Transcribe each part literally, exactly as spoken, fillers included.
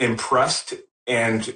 impressed and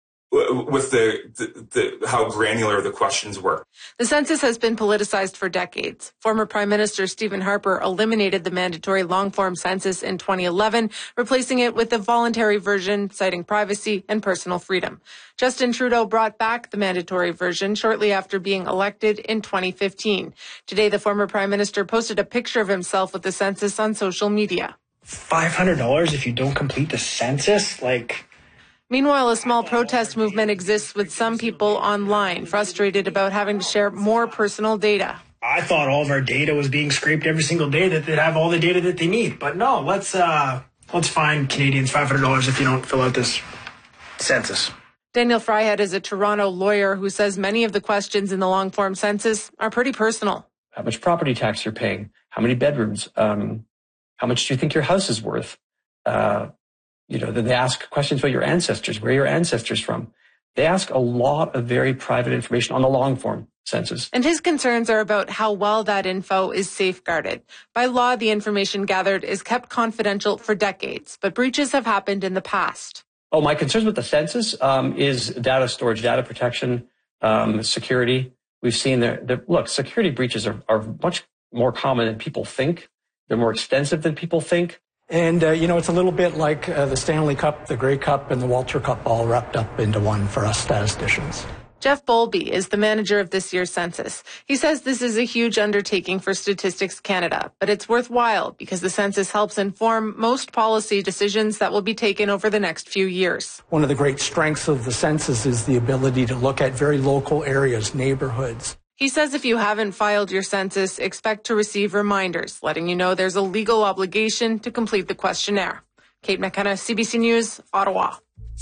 with the, the, the how granular the questions were. The census has been politicized for decades. Former Prime Minister Stephen Harper eliminated the mandatory long-form census in twenty eleven, replacing it with a voluntary version, citing privacy and personal freedom. Justin Trudeau brought back the mandatory version shortly after being elected in twenty fifteen. Today, the former Prime Minister posted a picture of himself with the census on social media. five hundred dollars if you don't complete the census? Like... Meanwhile, a small protest movement exists with some people online, frustrated about having to share more personal data. I thought all of our data was being scraped every single day, that they'd have all the data that they need. But no, let's uh, let's fine Canadians five hundred dollars if you don't fill out this census. Daniel Fryhead is a Toronto lawyer who says many of the questions in the long-form census are pretty personal. How much property tax you're paying? How many bedrooms? Um, how much do you think your house is worth? Uh, You know, then they ask questions about your ancestors, where are your ancestors from? They ask a lot of very private information on the long form census. And his concerns are about how well that info is safeguarded. By law, the information gathered is kept confidential for decades, but breaches have happened in the past. Oh, my concerns with the census um, is data storage, data protection, um, security. We've seen that, that look, security breaches are, are much more common than people think. They're more extensive than people think. And, uh, you know, it's a little bit like uh, the Stanley Cup, the Grey Cup, and the Walter Cup all wrapped up into one for us statisticians. Jeff Bowlby is the manager of this year's census. He says this is a huge undertaking for Statistics Canada, but it's worthwhile because the census helps inform most policy decisions that will be taken over the next few years. One of the great strengths of the census is the ability to look at very local areas, neighborhoods. He says if you haven't filed your census, expect to receive reminders letting you know there's a legal obligation to complete the questionnaire. Kate McKenna, C B C News, Ottawa.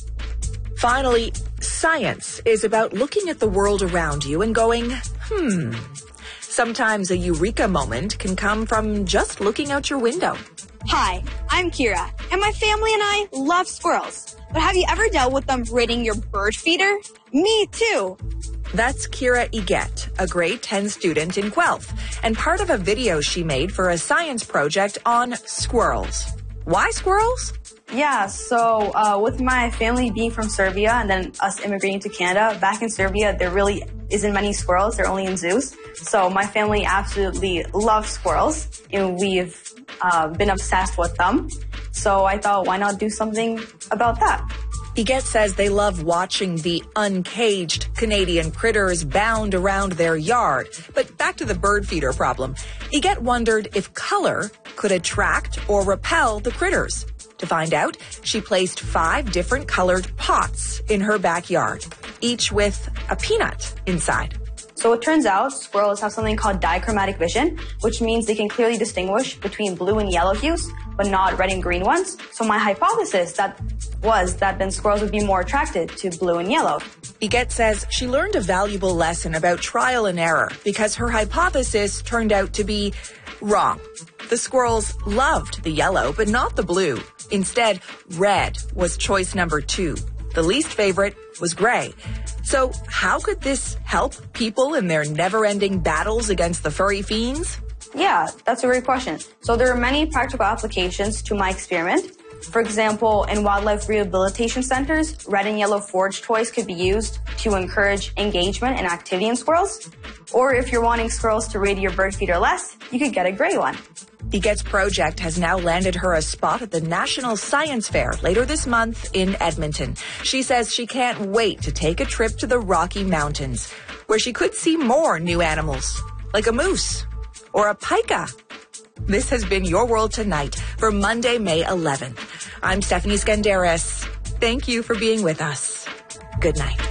Finally, science is about looking at the world around you and going, hmm. Sometimes a eureka moment can come from just looking out your window. Hi, I'm Kira, and my family and I love squirrels. But have you ever dealt with them raiding your bird feeder? Me too. That's Kira Iget, a grade ten student in Guelph, and part of a video she made for a science project on squirrels. Why squirrels? Yeah, so uh, with my family being from Serbia and then us immigrating to Canada, back in Serbia, there really isn't many squirrels. They're only in zoos. So my family absolutely loves squirrels, and we've uh, been obsessed with them. So I thought, why not do something about that? Iget says they love watching the uncaged Canadian critters bound around their yard. But back to the bird feeder problem. Iget wondered if color could attract or repel the critters. To find out, she placed five different colored pots in her backyard, each with a peanut inside. So it turns out squirrels have something called dichromatic vision, which means they can clearly distinguish between blue and yellow hues, but not red and green ones. So my hypothesis that was that then squirrels would be more attracted to blue and yellow. Iget says she learned a valuable lesson about trial and error because her hypothesis turned out to be wrong. The squirrels loved the yellow, but not the blue. Instead, red was choice number two. The least favorite was gray. So how could this help people in their never-ending battles against the furry fiends? Yeah, that's a great question. So there are many practical applications to my experiment. For example, in wildlife rehabilitation centers, red and yellow forage toys could be used to encourage engagement and activity in squirrels. Or if you're wanting squirrels to raid your bird feeder less, you could get a gray one. Iget's project has now landed her a spot at the National Science Fair later this month in Edmonton. She says she can't wait to take a trip to the Rocky Mountains, where she could see more new animals, like a moose or a pika. This has been Your World Tonight for Monday, May eleventh. I'm Stephanie Skandaris. Thank you for being with us. Good night.